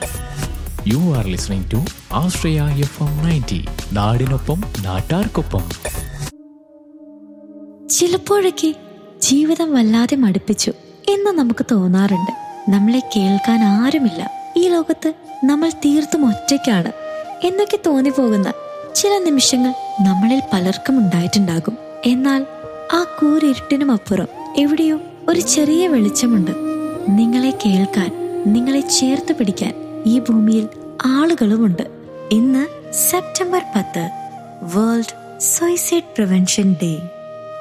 You are listening to Australia FM 90. നാടിനൊപ്പം നാട്ടാർക്കൊപ്പം. ചിലപ്പോഴൊക്കെ ജീവിതം വല്ലാതെ മടുപ്പിച്ചു എന്ന് നമുക്ക് തോന്നാറുണ്ട്. നമ്മളെ കേൾക്കാൻ ആരുമില്ല, ഈ ലോകത്ത് നമ്മൾ തീർത്തും ഒറ്റയ്ക്കാണ് എന്നൊക്കെ തോന്നിപ്പോകുന്ന ചില നിമിഷങ്ങൾ നമ്മളിൽ പലർക്കും ഉണ്ടായിട്ടുണ്ടാകും. എന്നാൽ ആ കൂരിരുട്ടിനുമപ്പുറം എവിടെയോ ഒരു ചെറിയ വെളിച്ചമുണ്ട്. നിങ്ങളെ കേൾക്കാൻ, നിങ്ങളെ ചേർത്ത് പിടിക്കാൻ ഈ ഭൂമിയിൽ ആളുകളുമുണ്ട്. ഇന്ന് September 10, world suicide prevention day.